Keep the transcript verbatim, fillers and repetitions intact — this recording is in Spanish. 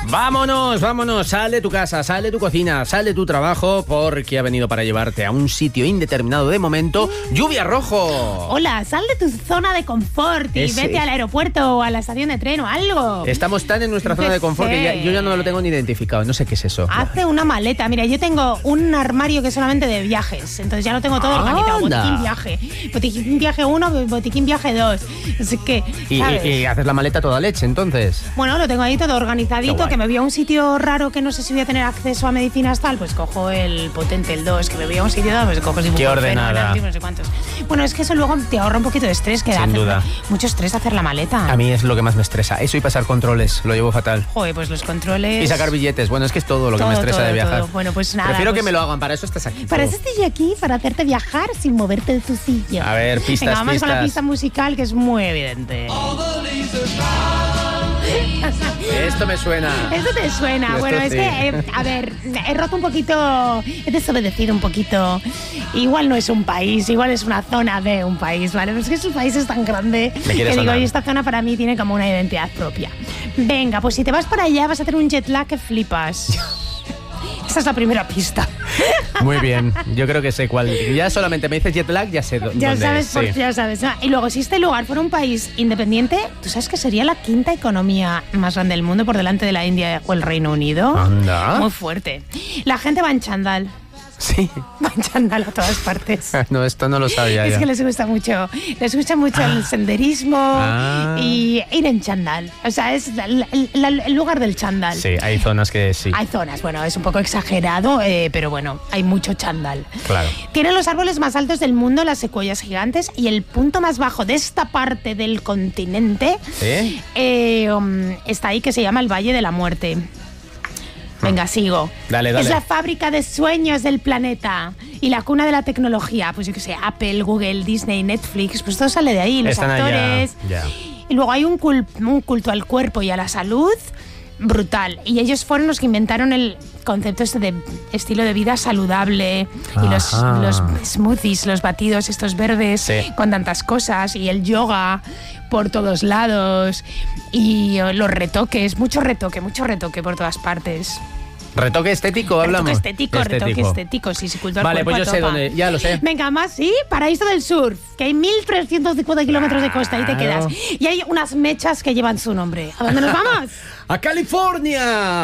Vámonos, vámonos, sal de tu casa, sal de tu cocina, sal de tu trabajo, porque ha venido para llevarte a un sitio indeterminado de momento, Lluvia Rojo. Hola, sal de tu zona de confort y Ese. vete al aeropuerto o a la estación de tren o algo. Estamos tan en nuestra zona de confort que ya, yo ya no lo tengo ni identificado, no sé qué es eso. Hace una maleta. Mira, yo tengo un armario que es solamente de viajes, entonces ya lo tengo todo Anda. organizado. Botiquín viaje, botiquín viaje uno, botiquín viaje dos. Así que, Y, ¿sabes? y- y haces la maleta toda leche, entonces. Bueno, lo tengo ahí todo Qué organizadito, guay. que me voy a un sitio raro que no sé si voy a tener acceso a medicinas tal, pues cojo el potente, el dos, que me voy a un sitio tal, pues cojo Qué ordenada. no sé cuántos. Bueno, es que eso luego te ahorra un poquito de estrés, que Sin hace duda. mucho estrés hacer la maleta. A mí es lo que más me estresa. Eso y pasar controles, lo llevo fatal. Joder, pues los controles... Y sacar billetes, bueno, es que es todo lo que Todo, me estresa todo, de viajar. todo. Bueno, pues nada, Prefiero pues- que me lo hagan, para eso estás aquí. Para tú. eso estoy aquí, para hacerte viajar sin moverte de tu silla. A ver, pistas, Venga, vamos con la pistas. pista musical, que es muy evidente. Esto me suena. Esto te suena. Esto Bueno, es sí. que, eh, a ver, he roto un poquito, he desobedecido un poquito. Igual no es un país, igual es una zona de un país, ¿vale? Pero es que su país es tan grande Me quiere que digo, sonar. y esta zona para mí tiene como una identidad propia. Venga, pues si te vas para allá vas a tener un jet lag que flipas. Esa es la primera pista. Muy bien, yo creo que sé cuál. Ya solamente me dices jet lag, ya sé dó- Ya dónde sabes, es. por- sí. ya sabes. Ah, Y luego, si este lugar fuera un país independiente, ¿tú sabes que sería la quinta economía más grande del mundo por delante de la India o el Reino Unido? Anda. Muy fuerte. La gente va en chándal. Sí. Va en chándal a todas partes. No, esto no lo sabía Es ya. que les gusta mucho, les gusta mucho el senderismo Ah. y ir en chándal. O sea, es la- la- la- el lugar del chándal. Sí, hay zonas que sí. Hay zonas, bueno, es un poco exagerado, eh, pero bueno, hay mucho chándal. Claro. Tiene los árboles más altos del mundo, las secuoyas gigantes, y el punto más bajo de esta parte del continente ¿Sí? eh, um, está ahí, que se llama el Valle de la Muerte. Venga, sigo. Dale, dale. Es la fábrica de sueños del planeta y la cuna de la tecnología. Pues yo qué sé, Apple, Google, Disney, Netflix, pues todo sale de ahí, los Están allá, actores. ya. Y luego hay un, cul- un culto al cuerpo y a la salud brutal. Y ellos fueron los que inventaron el concepto este de estilo de vida saludable y los, Ajá. los smoothies, los batidos estos verdes Sí. con tantas cosas, y el yoga por todos lados y eh, los retoques, mucho retoque, mucho retoque por todas partes. ¿Retoque estético hablamos? Retoque estético, retoque estético, sí, sí, culto al Vale, cuerpo pues yo a sé topa. dónde, ya lo sé. Venga, más, sí, Paraíso del Surf, que hay mil trescientos cincuenta kilómetros de costa, ahí te Claro. quedas. Y hay unas mechas que llevan su nombre. ¿A dónde nos vamos? ¡A California!